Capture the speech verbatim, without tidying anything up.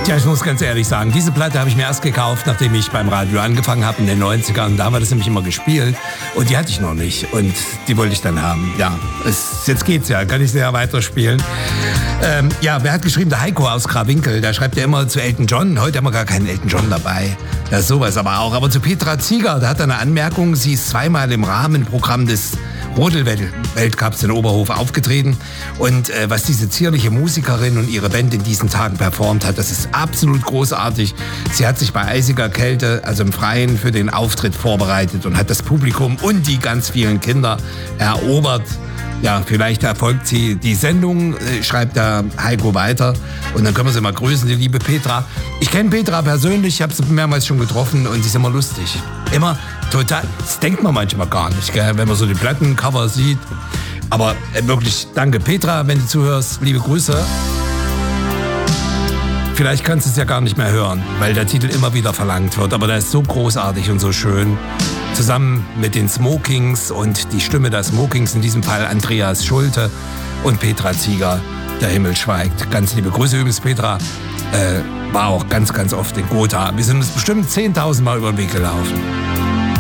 Tja, ich muss ganz ehrlich sagen, diese Platte habe ich mir erst gekauft, nachdem ich beim Radio angefangen habe in den neunzigern. Da war das nämlich immer gespielt und die hatte ich noch nicht und die wollte ich dann haben. Ja, es, jetzt geht's ja, kann ich sie ja weiterspielen. Ähm, ja, wer hat geschrieben? Der Heiko aus Krawinkel, der schreibt ja immer zu Elton John. Heute haben wir gar keinen Elton John dabei. Ja, sowas aber auch. Aber zu Petra Zieger, da hat er eine Anmerkung. Sie ist zweimal im Rahmenprogramm des Rodel-Weltcups in Oberhof aufgetreten. Und äh, was diese zierliche Musikerin und ihre Band in diesen Tagen performt hat, das ist absolut großartig. Sie hat sich bei eisiger Kälte, also im Freien, für den Auftritt vorbereitet und hat das Publikum und die ganz vielen Kinder erobert. Ja, vielleicht erfolgt sie die Sendung, äh, schreibt der Heiko weiter. Und dann können wir sie mal grüßen, die liebe Petra. Ich kenne Petra persönlich, ich habe sie mehrmals schon getroffen und sie ist immer lustig. Immer total, das denkt man manchmal gar nicht, gell, wenn man so die Plattencover sieht. Aber äh, wirklich, danke Petra, wenn du zuhörst, liebe Grüße. Vielleicht kannst du es ja gar nicht mehr hören, weil der Titel immer wieder verlangt wird. Aber der ist so großartig und so schön. Zusammen mit den Smokings und die Stimme der Smokings, in diesem Fall Andreas Schulte und Petra Zieger, Der Himmel schweigt. Ganz liebe Grüße übrigens, Petra. Äh, war auch ganz, ganz oft in Gotha. Wir sind uns bestimmt zehntausend Mal über den Weg gelaufen.